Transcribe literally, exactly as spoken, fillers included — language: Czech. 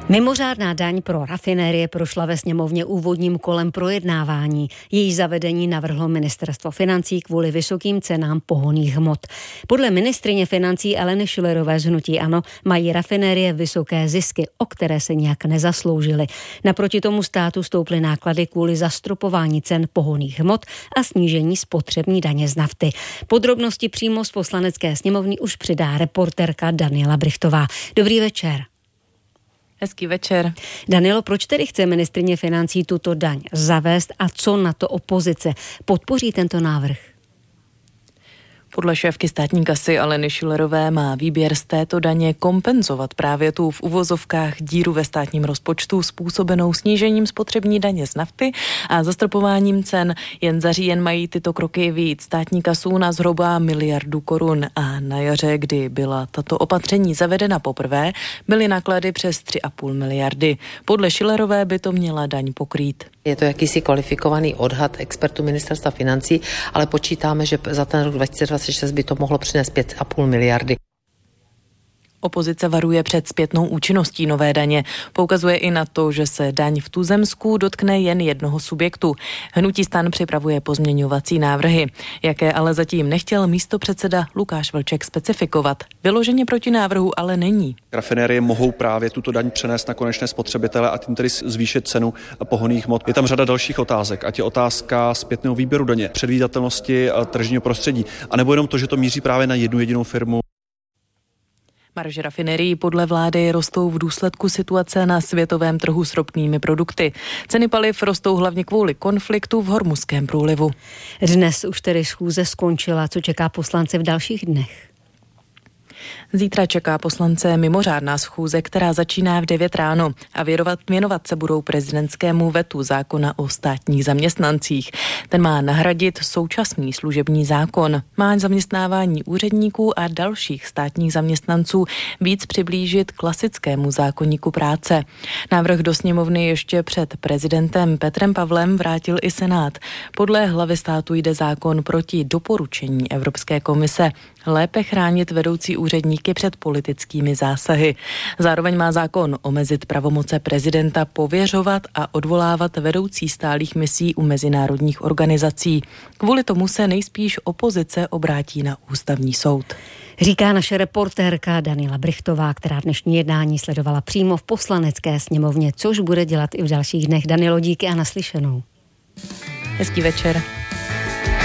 Mimořádná daň pro rafinérie prošla ve sněmovně úvodním kolem projednávání. Její zavedení navrhlo ministerstvo financí kvůli vysokým cenám pohonných hmot. Podle ministryně financí Aleny Schillerové z hnutí ANO mají rafinérie vysoké zisky, o které se nějak nezasloužily. Naproti tomu státu stouply náklady kvůli zastropování cen pohonných hmot a snížení spotřební daně z nafty. Podrobnosti přímo z poslanecké sněmovny už přidá reportérka Daniela Brichtová. Dobrý večer. Hezký večer. Danielo, proč tedy chce ministryně financí tuto daň zavést a co na to opozice? Podpoří tento návrh? Podle šéfky státní kasy Aleny Schillerové má výběr z této daně kompenzovat právě tu v uvozovkách díru ve státním rozpočtu způsobenou snížením spotřební daně z nafty a zastropováním cen. Jen za říjen mají tyto kroky vyjít státní kasu na zhruba miliardu korun a na jaře, kdy byla tato opatření zavedena poprvé, byly náklady přes tři a půl miliardy. Podle Schillerové by to měla daň pokrýt. Je to jakýsi kvalifikovaný odhad expertů ministerstva financí, ale počítáme, že za ten rok dva tisíce dvacet šest by to mohlo přinést pět a půl miliardy. Opozice varuje před zpětnou účinností nové daně. Poukazuje i na to, že se daň v tuzemsku dotkne jen jednoho subjektu. Hnutí STAN připravuje pozměňovací návrhy, jaké ale zatím nechtěl místopředseda Lukáš Vlček specifikovat. Vyloženě proti návrhu ale není. Rafinérie mohou právě tuto daň přenést na konečné spotřebitele a tím tedy zvýšit cenu pohonných hmot. Je tam řada dalších otázek, ať je otázka zpětného výběru daně, předvídatelnosti tržního prostředí, anebo jenom to, že to míří právě na jednu jedinou firmu. Marže rafinerií podle vlády rostou v důsledku situace na světovém trhu s ropnými produkty. Ceny paliv rostou hlavně kvůli konfliktu v Hormuzském průlivu. Dnes už tedy schůze skončila. Co čeká poslance v dalších dnech? Zítra čeká poslance mimořádná schůze, která začíná v devět ráno a věnovat, věnovat se budou prezidentskému vetu zákona o státních zaměstnancích. Ten má nahradit současný služební zákon. Má zaměstnávání úředníků a dalších státních zaměstnanců víc přiblížit klasickému zákoníku práce. Návrh do sněmovny ještě před prezidentem Petrem Pavlem vrátil i Senát. Podle hlavy státu jde zákon proti doporučení Evropské komise lépe chránit vedoucí úředníky před politickými zásahy. Zároveň má zákon omezit pravomoce prezidenta pověřovat a odvolávat vedoucí stálých misí u mezinárodních organizací. Kvůli tomu se nejspíš opozice obrátí na ústavní soud. Říká naše reportérka Daniela Brichtová, která dnešní jednání sledovala přímo v poslanecké sněmovně, což bude dělat i v dalších dnech. Danielo, díky a naslyšenou. Hezký večer.